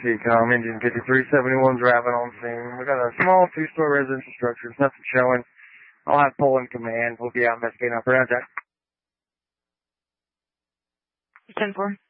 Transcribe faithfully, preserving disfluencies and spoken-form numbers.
com, engine fifty-three seventy-one driving on scene. We got a small two-story residential structure. There's nothing showing. I'll have Poland command. We'll be out investigating up around that. ten four.